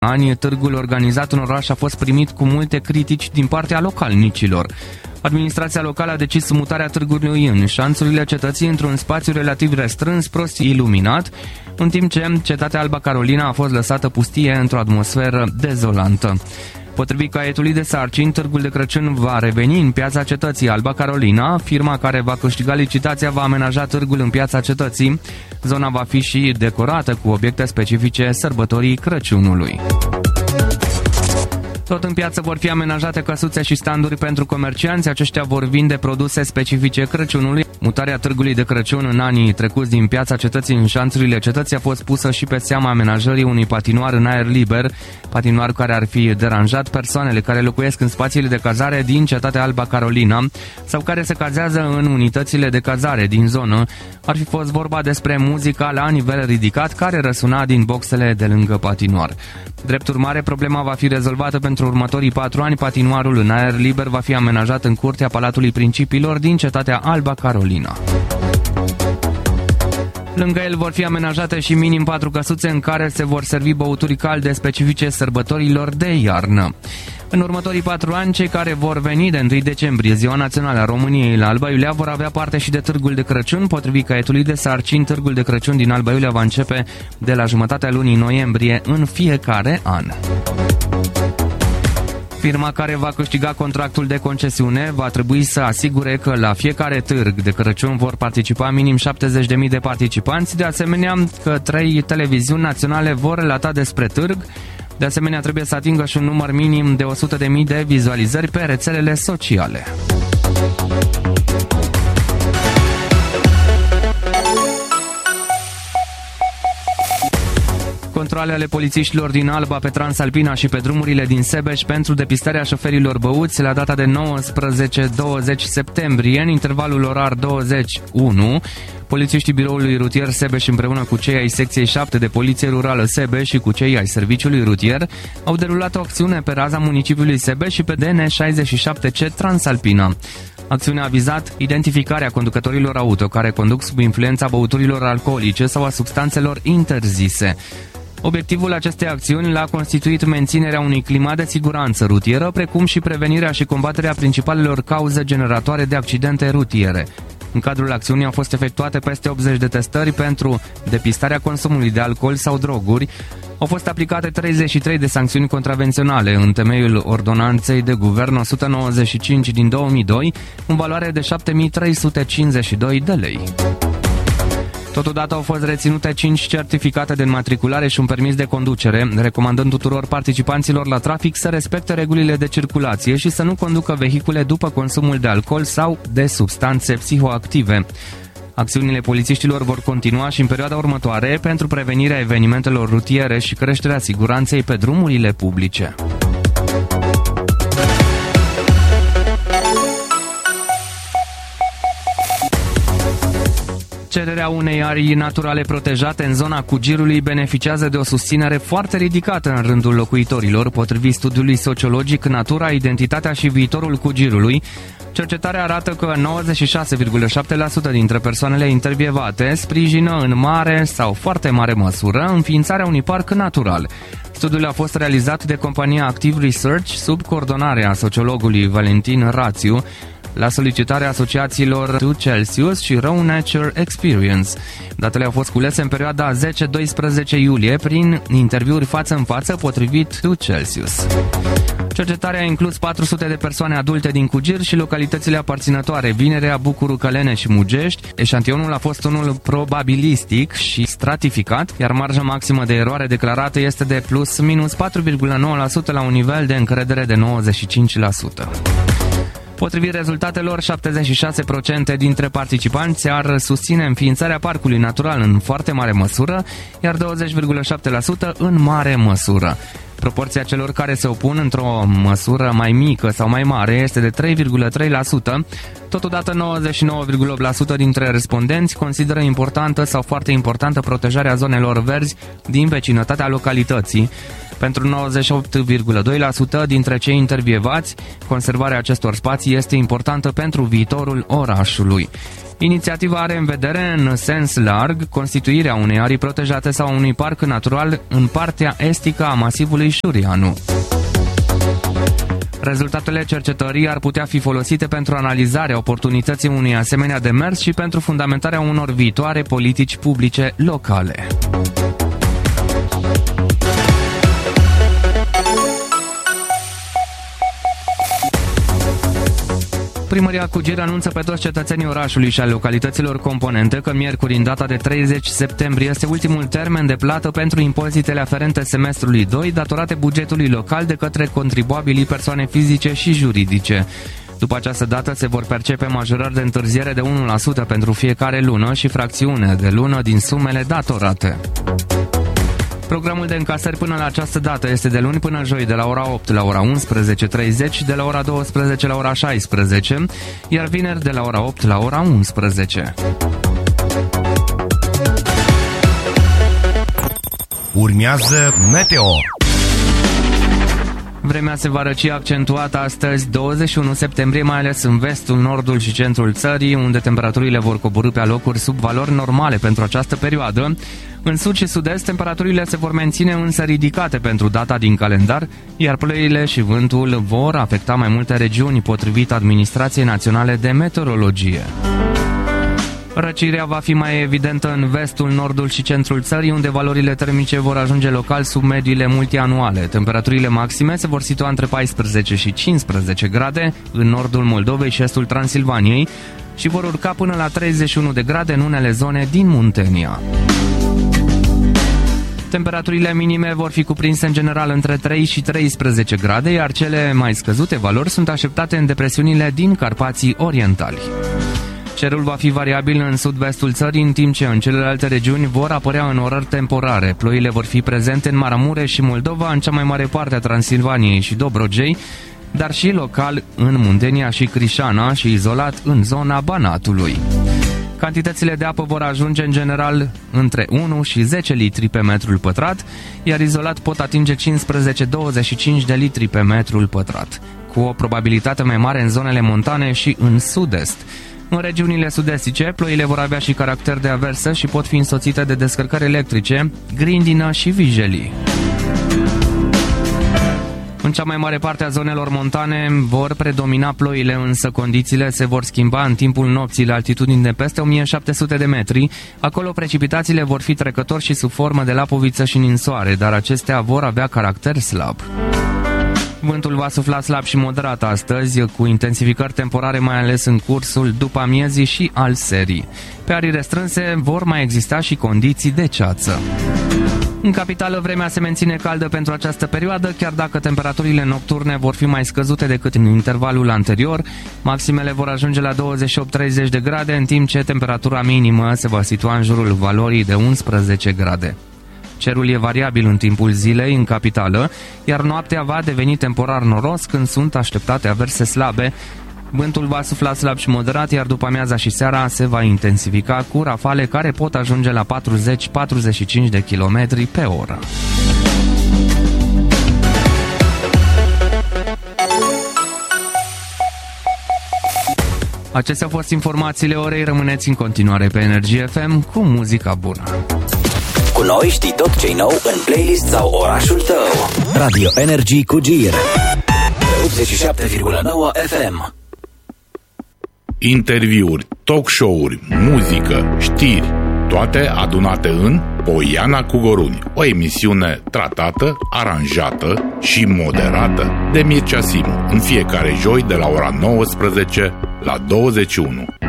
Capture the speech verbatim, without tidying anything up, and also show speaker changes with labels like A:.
A: ani, târgul organizat în oraș a fost primit cu multe critici din partea localnicilor. Administrația locală a decis mutarea târgului în șanțurile cetății într-un spațiu relativ restrâns, prost iluminat, în timp ce cetatea Alba Carolina a fost lăsată pustie într-o atmosferă dezolantă. Potrivit caietului de sarcini, târgul de Crăciun va reveni în piața cetății Alba Carolina. Firma care va câștiga licitația va amenaja târgul în piața cetății. Zona va fi și decorată cu obiecte specifice sărbătorii Crăciunului. Tot în piață vor fi amenajate căsuțe și standuri pentru comercianți. Aceștia vor vinde produse specifice Crăciunului. Mutarea târgului de Crăciun în anii trecuți din piața cetății în șanțurile cetății a fost pusă și pe seama amenajării unui patinoar în aer liber, patinoar care ar fi deranjat persoanele care locuiesc în spațiile de cazare din cetatea Alba Carolina sau care se cazează în unitățile de cazare din zonă. Ar fi fost vorba despre muzica la nivel ridicat care răsuna din boxele de lângă patinoar. Drept urmare, problema va fi rezolvată pentru următorii patru ani. Patinoarul în aer liber va fi amenajat în curtea Palatului Principilor din cetatea Alba Carolina. Lângă el vor fi amenajate și minim patru căsuțe în care se vor servi băuturi calde specifice sărbătorilor de iarnă. În următorii patru ani, cei care vor veni de întâi decembrie, Ziua Națională a României, la Alba Iulia, vor avea parte și de Târgul de Crăciun. Potrivit caietului de sarcini, Târgul de Crăciun din Alba Iulia va începe de la jumătatea lunii noiembrie în fiecare an. Firma care va câștiga contractul de concesiune va trebui să asigure că la fiecare târg de Crăciun vor participa minim șaptezeci de mii de participanți, de asemenea că trei televiziuni naționale vor relata despre târg. De asemenea, trebuie să atingă și un număr minim de o sută de mii de vizualizări pe rețelele sociale. Controale ale polițiștilor din Alba pe Transalpina și pe drumurile din Sebeș pentru depistarea șoferilor băuți la data de nouăsprezece douăzeci septembrie, în intervalul orar douăzeci și unu. Polițiștii biroului rutier Sebeș împreună cu cei ai secției șapte de Poliție Rurală Sebeș și cu cei ai serviciului rutier au derulat o acțiune pe raza municipiului Sebeș și pe D N șaizeci și șapte C Transalpina. Acțiunea a vizat identificarea conducătorilor auto care conduc sub influența băuturilor alcoolice sau a substanțelor interzise. Obiectivul acestei acțiuni l-a constituit menținerea unui climat de siguranță rutieră, precum și prevenirea și combaterea principalelor cauze generatoare de accidente rutiere. În cadrul acțiunii au fost efectuate peste optzeci de testări pentru depistarea consumului de alcool sau droguri. Au fost aplicate treizeci și trei de sancțiuni contravenționale în temeiul ordonanței de guvern o sută nouăzeci și cinci din două mii doi, în valoare de șapte mii trei sute cincizeci și doi de lei. Totodată au fost reținute cinci certificate de înmatriculare și un permis de conducere, recomandând tuturor participanților la trafic să respecte regulile de circulație și să nu conducă vehicule după consumul de alcool sau de substanțe psihoactive. Acțiunile polițiștilor vor continua și în perioada următoare pentru prevenirea evenimentelor rutiere și creșterea siguranței pe drumurile publice. Cererea unei arii naturale protejate în zona Cugirului beneficiază de o susținere foarte ridicată în rândul locuitorilor. Potrivit studiului sociologic Natura, Identitatea și Viitorul Cugirului, cercetarea arată că nouăzeci și șase virgulă șapte la sută dintre persoanele intervievate sprijină în mare sau foarte mare măsură înființarea unui parc natural. Studiul a fost realizat de compania Active Research sub coordonarea sociologului Valentin Rațiu, la solicitarea asociațiilor Two Celsius și Raw Nature Experience. Datele au fost culese în perioada zece doisprezece iulie prin interviuri față în față potrivit Two Celsius. Cercetarea a inclus patru sute de persoane adulte din Cugir și localitățile aparținătoare Vinerea, Bucuru, Călene și Mugești. Eșantionul a fost unul probabilistic și stratificat, iar marja maximă de eroare declarată este de plus minus patru virgulă nouă la sută la un nivel de încredere de nouăzeci și cinci la sută. Potrivit rezultatelor, șaptezeci și șase la sută dintre participanți ar susține înființarea parcului natural în foarte mare măsură, iar douăzeci virgulă șapte la sută în mare măsură. Proporția celor care se opun într-o măsură mai mică sau mai mare este de trei virgulă trei la sută. Totodată nouăzeci și nouă virgulă opt la sută dintre respondenți consideră importantă sau foarte importantă protejarea zonelor verzi din vecinătatea localității. Pentru nouăzeci și opt virgulă doi la sută dintre cei intervievați, conservarea acestor spații este importantă pentru viitorul orașului. Inițiativa are în vedere, în sens larg, constituirea unei arii protejate sau unui parc natural în partea estică a masivului Șurianu. Rezultatele cercetării ar putea fi folosite pentru analizarea oportunității unui asemenea demers și pentru fundamentarea unor viitoare politici publice locale. Primăria Cugir anunță pe toți cetățenii orașului și ale localităților componente că miercuri, în data de treizeci septembrie, este ultimul termen de plată pentru impozitele aferente semestrului doi datorate bugetului local de către contribuabilii persoane fizice și juridice. După această dată se vor percepe majorări de întârziere de unu la sută pentru fiecare lună și fracțiune de lună din sumele datorate. Programul de încasări până la această dată este de luni până joi de la ora opt la ora unsprezece treizeci, de la ora douăsprezece la ora șaisprezece, iar vineri de la ora opt la ora unsprezece.
B: Urmează Meteo.
A: Vremea se va răci accentuat astăzi, douăzeci și unu septembrie, mai ales în vestul, nordul și centrul țării, unde temperaturile vor coborî pe alocuri sub valori normale pentru această perioadă. În sud și sud-est, temperaturile se vor menține însă ridicate pentru data din calendar, iar ploile și vântul vor afecta mai multe regiuni, potrivit Administrației Naționale de Meteorologie. Răcirea va fi mai evidentă în vestul, nordul și centrul țării, unde valorile termice vor ajunge local sub mediile multianuale. Temperaturile maxime se vor situa între paisprezece și cincisprezece grade în nordul Moldovei și estul Transilvaniei și vor urca până la treizeci și unu de grade în unele zone din Muntenia. Temperaturile minime vor fi cuprinse în general între trei și treisprezece grade, iar cele mai scăzute valori sunt așteptate în depresiunile din Carpații Orientali. Cerul va fi variabil în sud-vestul țării, în timp ce în celelalte regiuni vor apărea înnorări temporare. Ploile vor fi prezente în Maramureș și Moldova, în cea mai mare parte a Transilvaniei și Dobrogei, dar și local în Muntenia și Crișana și izolat în zona Banatului. Cantitățile de apă vor ajunge în general între unu și zece litri pe metrul pătrat, iar izolat pot atinge cincisprezece douăzeci și cinci de litri pe metrul pătrat, cu o probabilitate mai mare în zonele montane și în sud-est. În regiunile sud-estice, ploile vor avea și caracter de aversă și pot fi însoțite de descărcări electrice, grindină și vijelii. În cea mai mare parte a zonelor montane vor predomina ploile, însă condițiile se vor schimba în timpul nopții la altitudini de peste o mie șapte sute de metri. Acolo precipitațiile vor fi trecători și sub formă de lapoviță și ninsoare, dar acestea vor avea caracter slab. Vântul va sufla slab și moderat astăzi, cu intensificări temporare mai ales în cursul după amiezii și al serii. Pe arii restrânse vor mai exista și condiții de ceață. În capitală, vremea se menține caldă pentru această perioadă, chiar dacă temperaturile nocturne vor fi mai scăzute decât în intervalul anterior. Maximele vor ajunge la douăzeci și opt treizeci de grade, în timp ce temperatura minimă se va situa în jurul valorii de unsprezece grade. Cerul e variabil în timpul zilei în capitală, iar noaptea va deveni temporar noros când sunt așteptate averse slabe. Vântul va sufla slab și moderat, iar după amiaza și seara se va intensifica cu rafale care pot ajunge la patruzeci patruzeci și cinci de kilometri pe oră. Acestea au fost informațiile orei. Rămâneți în continuare pe Energie F M cu muzica bună.
C: Cu noi știi tot ce-i nou în playlist sau orașul tău. Radio Energy Cugir optzeci și șapte virgulă nouă F M.
D: Interviuri, talk show-uri, muzică, știri, toate adunate în Poiana cu Goruni, o emisiune tratată, aranjată și moderată de Mircea Simu, în fiecare joi de la ora nouăsprezece la douăzeci și unu.